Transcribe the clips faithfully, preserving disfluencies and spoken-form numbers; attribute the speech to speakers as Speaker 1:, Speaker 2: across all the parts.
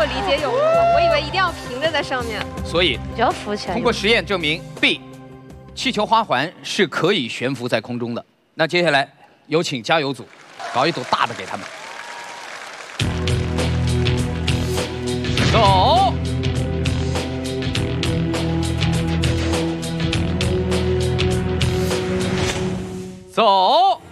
Speaker 1: 我理解有误，我以为一定要平着在上面。
Speaker 2: 所以
Speaker 3: 比较浮起来。
Speaker 2: 通过实验证明 B， 气球花环是可以悬浮在空中的。那接下来有请加油组搞一朵大的给他们。走。走。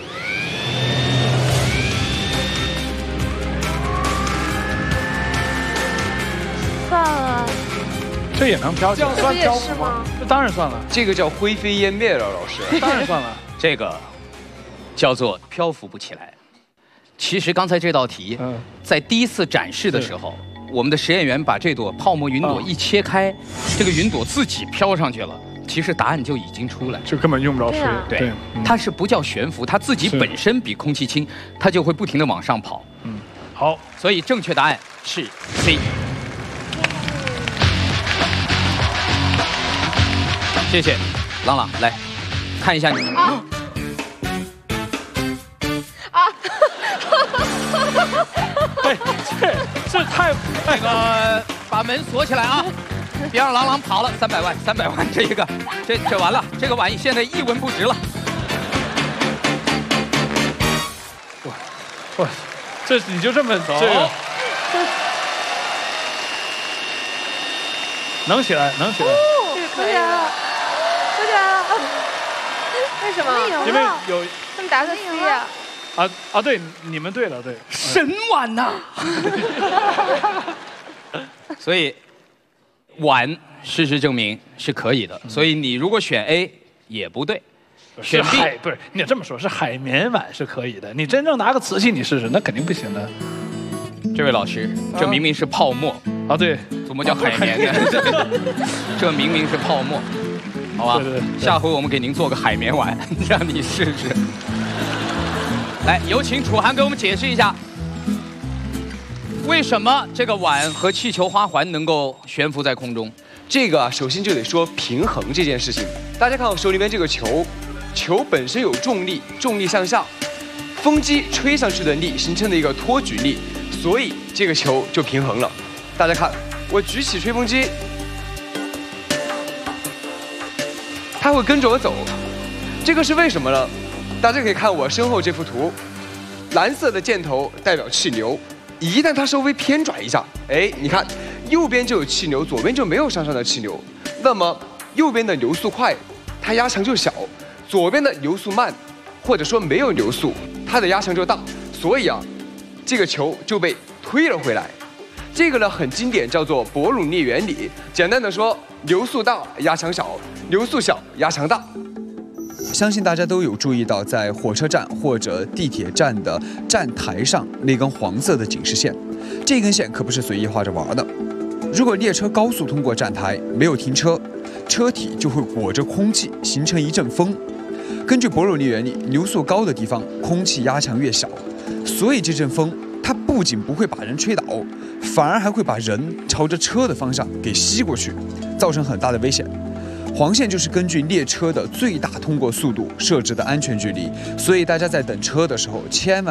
Speaker 3: 算了，
Speaker 4: 这也能飘起来？
Speaker 1: 这不也是吗？
Speaker 4: 这当然算了，
Speaker 5: 这个叫灰飞烟灭了，老师。
Speaker 4: 当然算了。
Speaker 2: 这个叫做漂浮不起来。其实刚才这道题，
Speaker 4: 嗯，
Speaker 2: 在第一次展示的时候，我们的实验员把这朵泡沫云朵一切开，这个云朵自己飘上去了。其实答案就已经出来，
Speaker 4: 这根本用不着吹。
Speaker 2: 对，它是不叫悬浮，它自己本身比空气轻，它就会不停地往上跑。
Speaker 4: 嗯，好，
Speaker 2: 所以正确答案是 C。谢谢，朗朗，来看一下你。
Speaker 1: 啊啊！
Speaker 4: 哎，这这太
Speaker 2: 那个把门锁起来啊！别让朗朗跑了，三百万，三百万，这一个，这这完了，这个玩意现在一文不值了。
Speaker 4: 哇哇，这你就这么走？这个能起来，能起来。
Speaker 1: 这个可以了，可以了。为什么？
Speaker 4: 因为有
Speaker 1: 他们答的 C 啊。
Speaker 4: 啊啊，对，你们对了，对。
Speaker 2: 神碗呐！所以。碗，事实证明是可以的，所以你如果选 A 也不对，选 B
Speaker 4: 不是你这么说，是海绵碗是可以的。你真正拿个瓷器你试试，那肯定不行的。
Speaker 2: 这位老师，这明明是泡沫
Speaker 4: 啊！对，
Speaker 2: 怎么叫海绵呢？这明明是泡沫，好吧？
Speaker 4: 对对对，
Speaker 2: 下回我们给您做个海绵碗，让你试试。来，有请楚涵给我们解释一下。为什么这个碗和气球花环能够悬浮在空中？
Speaker 5: 这个啊，首先就得说平衡这件事情。大家看我手里面这个球，球本身有重力，重力向下，风机吹上去的力形成的一个托举力，所以这个球就平衡了。大家看，我举起吹风机，它会跟着我走，这个是为什么呢？大家可以看我身后这幅图，蓝色的箭头代表气流。一旦它稍微偏转一下，哎，你看，右边就有气流，左边就没有向上的气流。那么右边的流速快，它压强就小；左边的流速慢，或者说没有流速，它的压强就大。所以啊，这个球就被推了回来。这个呢很经典，叫做伯努利原理。简单的说，流速大压强小，流速小压强大。
Speaker 6: 相信大家都有注意到，在火车站或者地铁站的站台上那根黄色的警示线，这根线可不是随意画着玩的。如果列车高速通过站台，没有停车，车体就会裹着空气，形成一阵风。根据伯努利原理，流速高的地方空气压强越小，所以这阵风它不仅不会把人吹倒，反而还会把人朝着车的方向给吸过去，造成很大的危险。黄线就是根据列车的最大通过速度设置的安全距离，所以大家在等车的时候千万